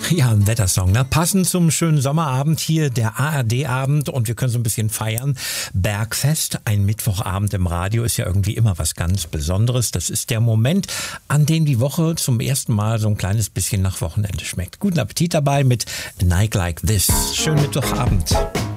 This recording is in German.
Ja, ein Wettersong, ne? Passend zum schönen Sommerabend hier, der ARD-Abend, und wir können so ein bisschen feiern. Bergfest, ein Mittwochabend im Radio, ist ja irgendwie immer was ganz Besonderes. Das ist der Moment, an dem die Woche zum ersten Mal so ein kleines bisschen nach Wochenende schmeckt. Guten Appetit dabei mit A Night Like This. Schönen Mittwochabend.